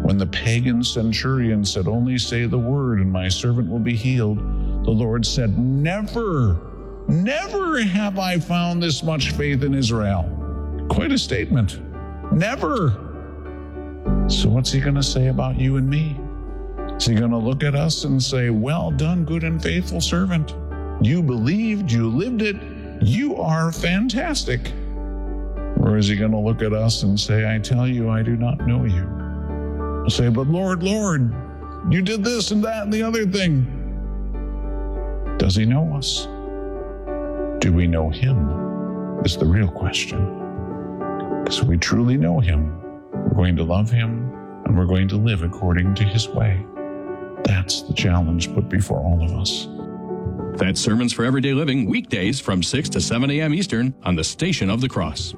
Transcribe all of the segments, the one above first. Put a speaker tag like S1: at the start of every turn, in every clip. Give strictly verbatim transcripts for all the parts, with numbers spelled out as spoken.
S1: When the pagan centurion said, "Only say the word and my servant will be healed," the Lord said, "Never, never have I found this much faith in Israel." Quite a statement. Never. So what's he going to say about you and me? Is he going to look at us and say, "Well done, good and faithful servant. You believed, you lived it, you are fantastic"? Or is he going to look at us and say, "I tell you, I do not know you"? He'll say, "But Lord, Lord, you did this and that and the other thing." Does he know us? Do we know him? Is the real question. Because if we truly know him, we're going to love him and we're going to live according to his way. That's the challenge put before all of us.
S2: That's Sermons for Everyday Living, weekdays from six to seven a.m. Eastern on the Station of the Cross.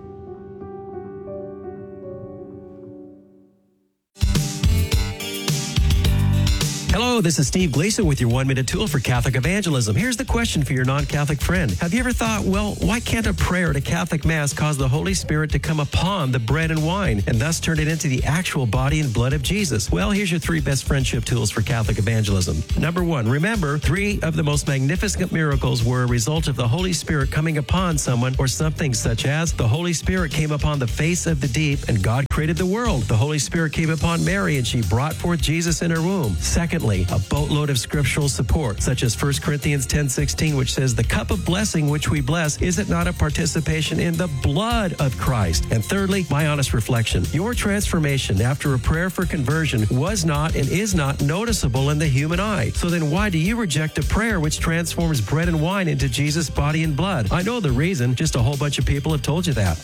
S3: Hello, this is Steve Gleason with your one-minute tool for Catholic evangelism. Here's the question for your non-Catholic friend. Have you ever thought, well, why can't a prayer at a Catholic Mass cause the Holy Spirit to come upon the bread and wine and thus turn it into the actual body and blood of Jesus? Well, here's your three best friendship tools for Catholic evangelism. Number one, remember, three of the most magnificent miracles were a result of the Holy Spirit coming upon someone or something, such as the Holy Spirit came upon the face of the deep and God created the world. The Holy Spirit came upon Mary and she brought forth Jesus in her womb. Secondly, a boatload of scriptural support, such as First Corinthians ten sixteen, which says, "The cup of blessing which we bless, is it not a participation in the blood of Christ?" And thirdly, my honest reflection. Your transformation after a prayer for conversion was not and is not noticeable in the human eye. So then why do you reject a prayer which transforms bread and wine into Jesus' body and blood? I know the reason. Just a whole bunch of people have told you that.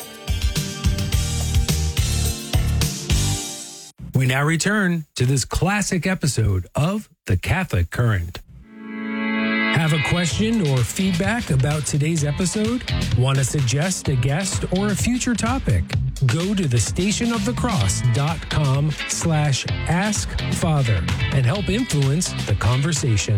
S4: We now return to this classic episode of The Catholic Current. Have a question or feedback about today's episode? Want to suggest a guest or a future topic? Go to the station of the cross dot com slash ask father and help influence the conversation.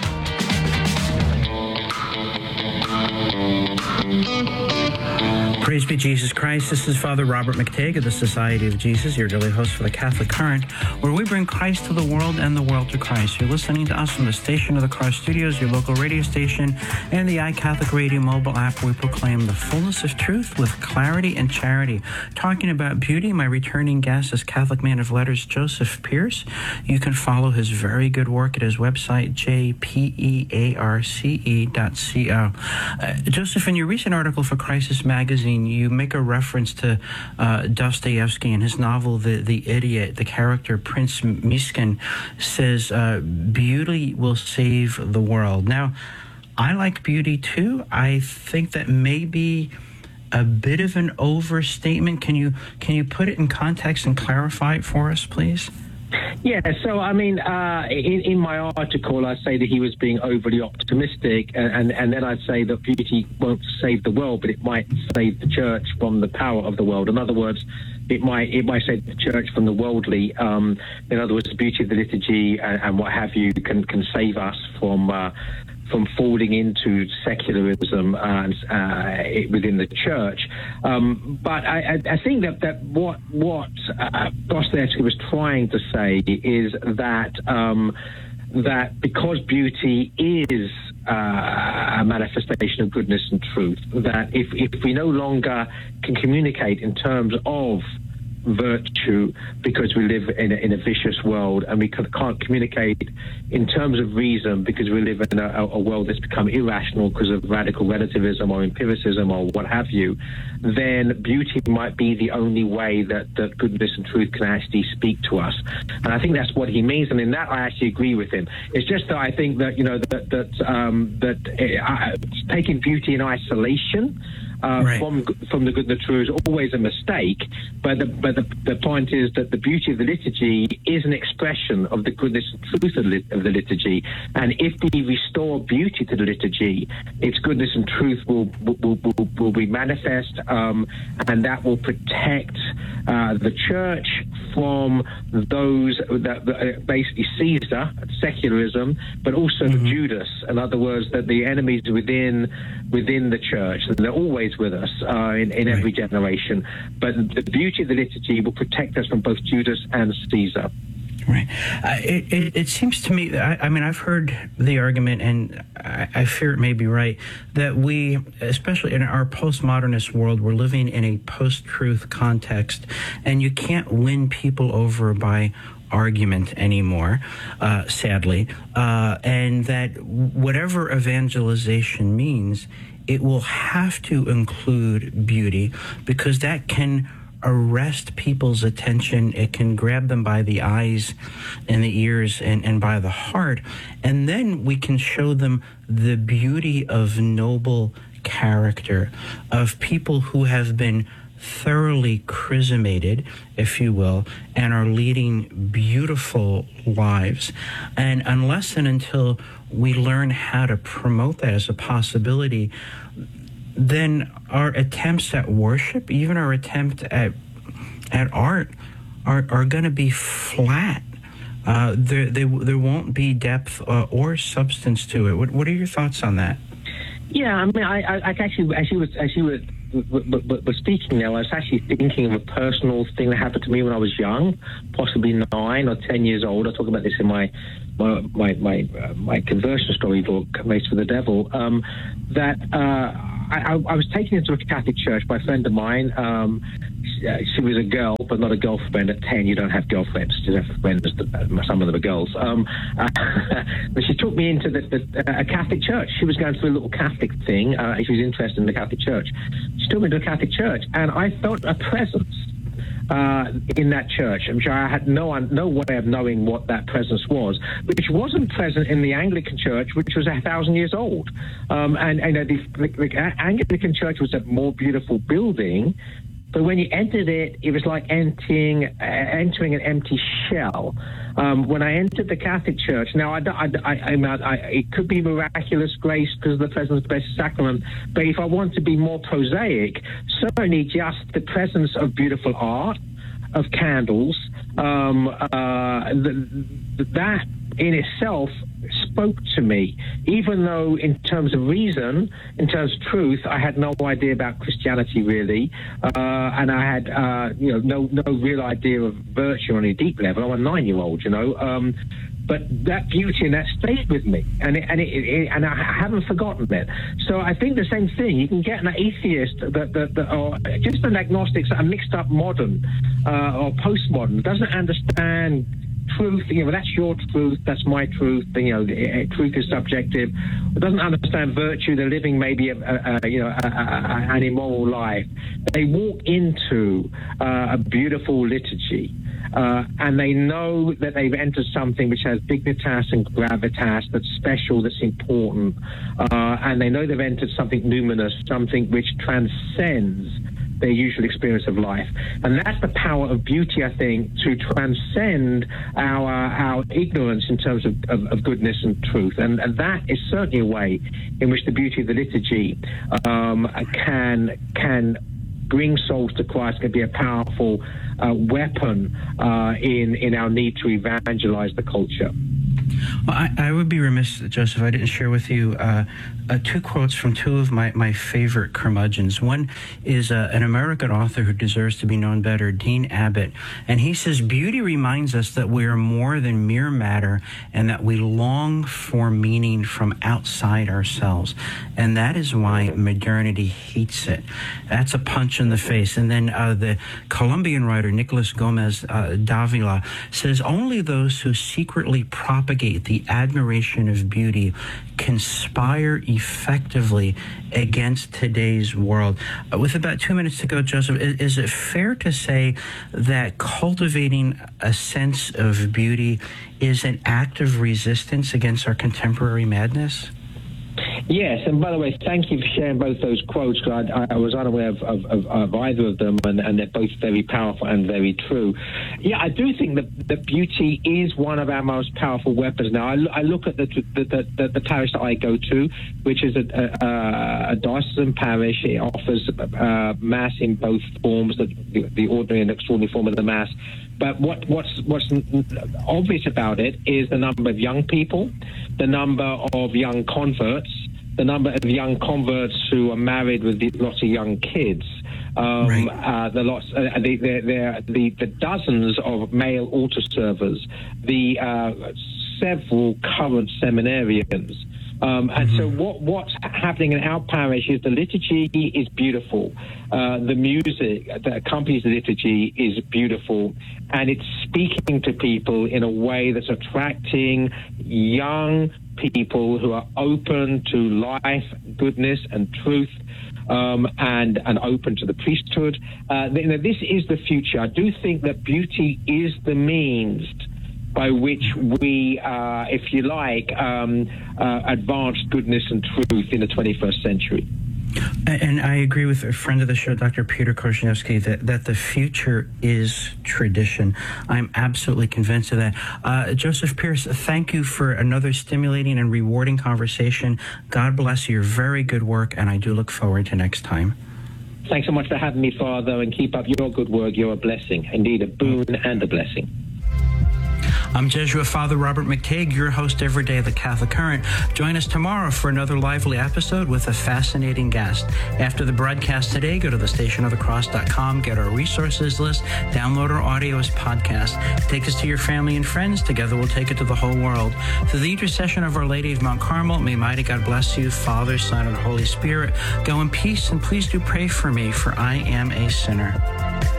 S5: Praise be Jesus Christ. This is Father Robert McTague of the Society of Jesus, your daily host for the Catholic Current, where we bring Christ to the world and the world to Christ. You're listening to us from the Station of the Cross Studios, your local radio station, and the iCatholic Radio mobile app, where we proclaim the fullness of truth with clarity and charity. Talking about beauty, my returning guest is Catholic man of letters Joseph Pearce. You can follow his very good work at his website, j p e a r c e dot co. Uh, Joseph, in your recent article for Crisis Magazine, you make a reference to uh, Dostoevsky and his novel, The the Idiot. The character, Prince Miskin, says, uh, beauty will save the world. Now, I like beauty too. I think that may be a bit of an overstatement. Can you, can you put it in context and clarify it for us, please?
S6: Yeah, so I mean, uh, in, in my article, I say that he was being overly optimistic, and, and, and then I say that beauty won't save the world, but it might save the church from the power of the world. In other words, it might it might save the church from the worldly. Um, in other words, the beauty of the liturgy and, and what have you can can save us from. Uh, from falling into secularism uh, uh, within the church. Um, but I, I think that, that what, what uh, Dostoevsky was trying to say is that um, that because beauty is uh, a manifestation of goodness and truth, that if, if we no longer can communicate in terms of virtue because we live in a, in a vicious world, and we can't communicate in terms of reason because we live in a, a world that's become irrational because of radical relativism or empiricism or what have you, then beauty might be the only way that, that goodness and truth can actually speak to us. And I think that's what he means, and in that I actually agree with him. It's just that I think that, you know, that, that, um, that uh, taking beauty in isolation Uh, right. from from the good and the true is always a mistake, but the, but the, the point is that the beauty of the liturgy is an expression of the goodness and truth of, lit, of the liturgy, and if we restore beauty to the liturgy, its goodness and truth will will, will, will be manifest, um, and that will protect uh, the church from those that, that basically Caesar, secularism, but also
S5: Mm-hmm.
S6: Judas. In other words, that the enemies within within the church, they're always with us uh, in, in every generation. But the beauty of the liturgy will protect us from both Judas and Caesar.
S5: Right. Uh, it, it, it seems to me, I, I mean, I've heard the argument, and I, I fear it may be right, that we, especially in our postmodernist world, we're living in a post-truth context, and you can't win people over by argument anymore, uh, sadly, uh, and that whatever evangelization means, it will have to include beauty, because that can arrest people's attention. It can grab them by the eyes and the ears and, and by the heart. And then we can show them the beauty of noble character, of people who have been thoroughly chrismated, if you will, and are leading beautiful lives. And unless and until we learn how to promote that as a possibility, then our attempts at worship, even our attempt at at art, are, are going to be flat. Uh, there, there, there won't be depth uh, or substance to it. What, what are your thoughts on that?
S6: Yeah, I mean, I, I, I actually, as you was, as you were, were, were speaking now, I was actually thinking of a personal thing that happened to me when I was young, possibly nine or ten years old. I talk about this in my my my my, uh, my conversion story book, Race for the Devil. Um, that. Uh, I, I was taken into a Catholic church by a friend of mine. Um, she, uh, she was a girl, but not a girlfriend. At ten, you don't have girlfriends. You just have friends. Some of them are girls. Um, uh, but she took me into the, the, uh, a Catholic church. She was going through a little Catholic thing. Uh, she was interested in the Catholic church. She took me to a Catholic church, and I felt a presence Uh, in that church. I'm sure I had no no way of knowing what that presence was, which wasn't present in the Anglican Church, which was a thousand years old. Um, and and uh, the, the, the Anglican Church was a more beautiful building, but when you entered it, it was like entering uh, entering an empty shell. Um, when I entered the Catholic Church, now I, I, I, I, I, it could be miraculous grace because of the presence of the Blessed Sacrament, but if I want to be more prosaic, certainly just the presence of beautiful art, of candles, um, uh, the, that in itself spoke to me, even though in terms of reason, in terms of truth, I had no idea about Christianity really, uh, and I had uh, you know no no real idea of virtue on a deep level. I'm a nine-year-old, you know, um, but that beauty and that stayed with me, and it, and it, it, and I haven't forgotten it. So I think the same thing. You can get an atheist that, that, that or just an agnostic, that are mixed up modern uh, or postmodern, doesn't understand truth. You know, that's your truth, that's my truth. You know, truth is subjective. It doesn't understand virtue. They're living maybe a, a, a you know a, a, an immoral life. They walk into uh, a beautiful liturgy, uh, and they know that they've entered something which has dignitas and gravitas, that's special, that's important, uh, and they know they've entered something numinous, something which transcends their usual experience of life. And that's the power of beauty, I think, to transcend our our ignorance in terms of, of, of goodness and truth. And, and that is certainly a way in which the beauty of the liturgy um, can can bring souls to Christ, can be a powerful uh, weapon uh, in, in our need to evangelize the culture.
S5: Well, I, I would be remiss, Joseph, I didn't share with you uh, uh, two quotes from two of my, my favorite curmudgeons. One is uh, an American author who deserves to be known better, Dean Abbott, and he says, beauty reminds us that we are more than mere matter and that we long for meaning from outside ourselves, and that is why modernity hates it. That's a punch in the face. And then uh, the Colombian writer Nicolas Gomez uh, Davila says, only those who secretly propagate the admiration of beauty conspire effectively against today's world. Uh, with about two minutes to go, Joseph, is, is it fair to say that cultivating a sense of beauty is an act of resistance against our contemporary madness?
S6: Yes, and by the way, thank you for sharing both those quotes. I, I was unaware of, of, of, of either of them, and, and they're both very powerful and very true. Yeah, I do think that, that beauty is one of our most powerful weapons. Now, I, I look at the the, the, the the parish that I go to, which is a, a, a diocesan parish. It offers uh, Mass in both forms, the, the ordinary and extraordinary form of the Mass. But what, what's what's obvious about it is the number of young people, the number of young converts, the number of young converts who are married with lots of young kids, um, right. uh, the lots, uh, the, the, the, the dozens of male altar servers, the uh, several current seminarians. Um, and mm-hmm. so what, what's happening in our parish is the liturgy is beautiful. Uh, the music that accompanies the liturgy is beautiful. And it's speaking to people in a way that's attracting young people who are open to life, goodness, and truth, um, and, and open to the priesthood. Uh, you know, this is the future. I do think that beauty is the means by which we, uh, if you like, um, uh, advance goodness and truth in the twenty-first century.
S5: And I agree with a friend of the show, Doctor Peter Korzeniewski, that, that the future is tradition. I'm absolutely convinced of that. Uh, Joseph Pearce, thank you for another stimulating and rewarding conversation. God bless your very good work, and I do look forward to next time.
S6: Thanks so much for having me, Father, and keep up your good work. You're a blessing, indeed a boon and a blessing.
S5: I'm Jesuit Father Robert McTague, your host every day of the Catholic Current. Join us tomorrow for another lively episode with a fascinating guest. After the broadcast today, go to the station of the cross dot com, get our resources list, download our audio as podcast. Take us to your family and friends. Together we'll take it to the whole world. Through the intercession of Our Lady of Mount Carmel, may mighty God bless you, Father, Son, and Holy Spirit. Go in peace, and please do pray for me, for I am a sinner.